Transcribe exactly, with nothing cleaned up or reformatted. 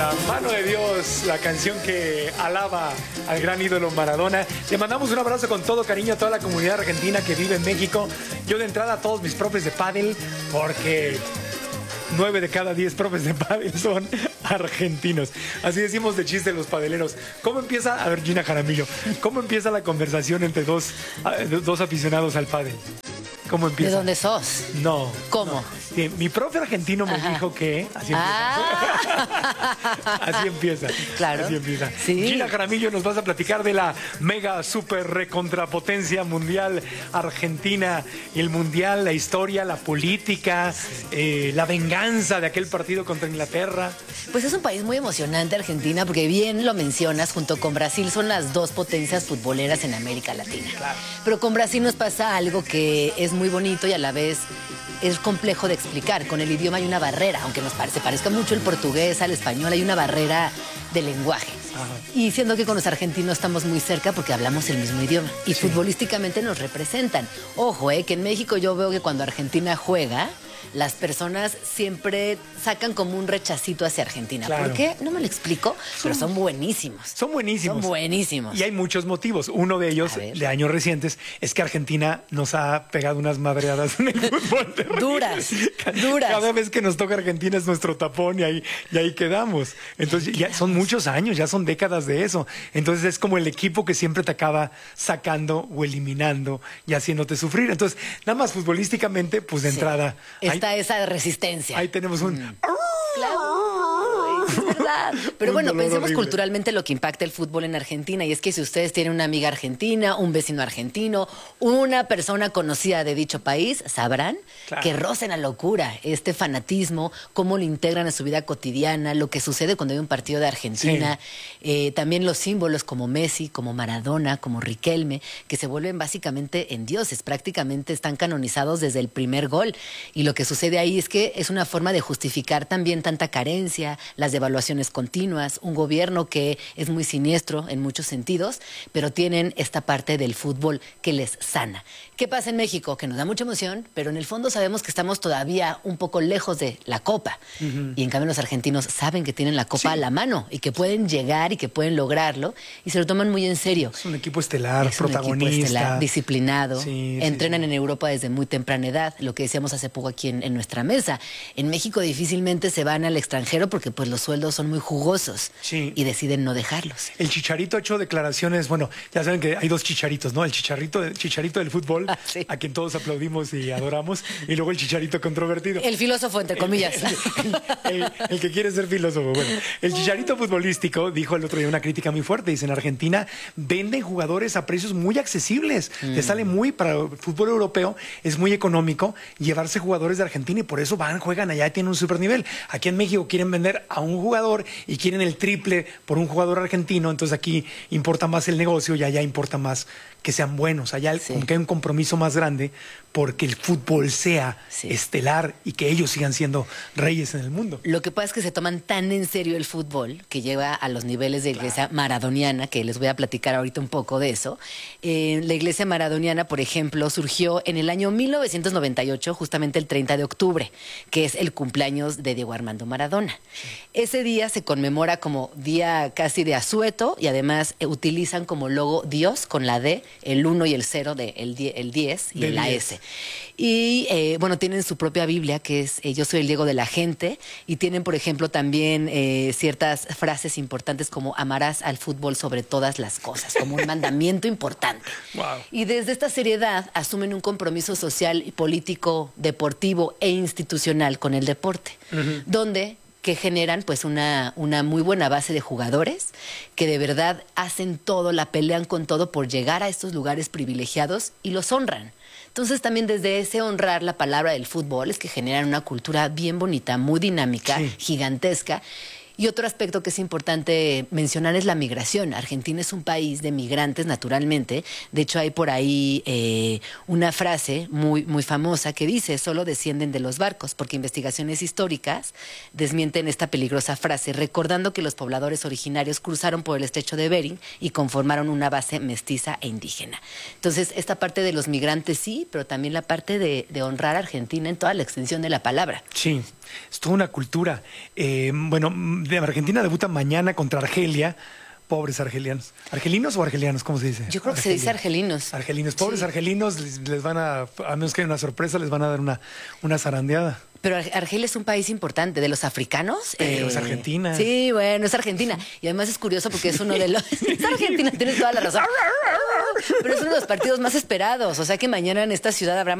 La mano de Dios, la canción que alaba al gran ídolo Maradona. Le mandamos un abrazo con todo cariño a toda la comunidad argentina que vive en México. Yo de entrada a todos mis profes de pádel, porque nueve de cada diez profes de pádel son argentinos. Así decimos de chiste los padeleros. ¿Cómo empieza? A ver, Gina Jaramillo, ¿cómo empieza la conversación entre dos, dos aficionados al pádel? ¿Cómo empieza? ¿De dónde sos? No. ¿Cómo? No. Sí, mi profe argentino me Ajá. dijo que... Así empieza. Ah. Así empieza. Claro. Así empieza. Sí. Gina Jaramillo, nos vas a platicar de la mega super recontrapotencia mundial argentina, el mundial, la historia, la política, eh, la venganza de aquel partido contra Inglaterra. Pues es un país muy emocionante, Argentina, porque bien lo mencionas, junto con Brasil son las dos potencias futboleras en América Latina. Claro. Pero con Brasil nos pasa algo que es muy bonito y a la vez es complejo de explicar. Con el idioma hay una barrera, aunque nos parece, parezca mucho el portugués al español, hay una barrera de lenguaje. Ajá. Y siendo que con los argentinos estamos muy cerca porque hablamos el mismo idioma y sí. futbolísticamente nos representan. Ojo, eh, que en México yo veo que cuando Argentina juega, las personas siempre sacan como un rechacito hacia Argentina. Claro. ¿Por qué? No me lo explico, pero son buenísimos. Son buenísimos. Son buenísimos. Y hay muchos motivos. Uno de ellos, de años recientes, es que Argentina nos ha pegado unas madreadas en el fútbol. Duras, cada, duras. Cada vez que nos toca Argentina es nuestro tapón y ahí, y ahí quedamos. Entonces ya son muchos años, ya son décadas de eso. Entonces es como el equipo que siempre te acaba sacando o eliminando y haciéndote sufrir. Entonces, nada más futbolísticamente, pues de sí. entrada... Está hay, esa resistencia. Ahí tenemos un... Mm. Claro, es verdad. Pero bueno, pensemos horrible. culturalmente lo que impacta el fútbol en Argentina. Y es que si ustedes tienen una amiga argentina, un vecino argentino, una persona conocida de dicho país, sabrán claro. que roza en la locura este fanatismo, cómo lo integran a su vida cotidiana, lo que sucede cuando hay un partido de Argentina. Sí. Eh, también los símbolos como Messi, como Maradona, como Riquelme, que se vuelven básicamente en dioses. Prácticamente están canonizados desde el primer gol. Y lo que sucede ahí es que es una forma de justificar también tanta carencia, las devaluaciones continuas, un gobierno que es muy siniestro en muchos sentidos, pero tienen esta parte del fútbol que les sana. ¿Qué pasa en México? Que nos da mucha emoción, pero en el fondo sabemos que estamos todavía un poco lejos de la Copa. Uh-huh. Y en cambio los argentinos saben que tienen la Copa sí. a la mano y que pueden llegar y que pueden lograrlo y se lo toman muy en serio. Es un equipo estelar, es protagonista. Un equipo estelar, disciplinado. Sí, entrenan sí, sí. en Europa desde muy temprana edad, lo que decíamos hace poco aquí en, en nuestra mesa. En México difícilmente se van al extranjero porque pues los sueldos son muy jugosos sí. y deciden no dejarlos. El Chicharito ha hecho declaraciones, bueno, ya saben que hay dos chicharitos, ¿no? El Chicharito, el Chicharito del fútbol, ah, sí. a quien todos aplaudimos y adoramos, y luego el Chicharito controvertido. El filósofo, entre comillas. El, el, el, el que quiere ser filósofo. Bueno, el Chicharito futbolístico dijo el otro día una crítica muy fuerte. Dice, en Argentina venden jugadores a precios muy accesibles. Mm. Te sale muy, para el fútbol europeo, es muy económico llevarse jugadores de Argentina y por eso van, juegan allá y tienen un super nivel. Aquí en México quieren vender a un jugador y quieren el triple por un jugador argentino, entonces aquí importa más el negocio y allá importa más que sean buenos. Allá sí. como que hay un compromiso más grande porque el fútbol sea sí. estelar y que ellos sigan siendo reyes en el mundo. Lo que pasa es que se toman tan en serio el fútbol que lleva a los niveles de iglesia claro. maradoniana, que les voy a platicar ahorita un poco de eso. Eh, la iglesia maradoniana, por ejemplo, surgió en el año mil novecientos noventa y ocho, justamente el treinta de octubre, que es el cumpleaños de Diego Armando Maradona. Sí. Ese día se conmemora como día casi de asueto y además eh, utilizan como logo Dios con la D, el uno y el cero, de el, die, el diez y de la diez. S. Y eh, bueno, tienen su propia Biblia, que es eh, Yo soy el Diego de la gente, y tienen, por ejemplo, también eh, ciertas frases importantes como amarás al fútbol sobre todas las cosas, como un mandamiento importante. Wow. Y desde esta seriedad asumen un compromiso social y político, deportivo e institucional con el deporte, uh-huh. donde que generan pues una, una muy buena base de jugadores que de verdad hacen todo, la pelean con todo por llegar a estos lugares privilegiados y los honran. Entonces también desde ese honrar la palabra del fútbol es que generan una cultura bien bonita, muy dinámica, sí. gigantesca. Y otro aspecto que es importante mencionar es la migración. Argentina es un país de migrantes naturalmente. De hecho, hay por ahí eh, una frase muy, muy famosa que dice, solo descienden de los barcos, porque investigaciones históricas desmienten esta peligrosa frase, recordando que los pobladores originarios cruzaron por el estrecho de Bering y conformaron una base mestiza e indígena. Entonces, esta parte de los migrantes sí, pero también la parte de, de honrar a Argentina en toda la extensión de la palabra. Sí, Es toda una cultura. Eh, bueno, de Argentina debuta mañana contra Argelia. Pobres argelianos. ¿Argelinos o argelianos? ¿Cómo se dice? Yo creo que se dice argelinos. Argelinos. Pobres Sí. argelinos les, les van a, a menos que haya una sorpresa, les van a dar una, una zarandeada. Pero Ar- Argelia es un país importante de los africanos. Pero es Argentina. Sí, bueno, es Argentina. Y además es curioso porque es uno de los... Es Argentina, tienes toda la razón. Pero es uno de los partidos más esperados. O sea que mañana en esta ciudad habrá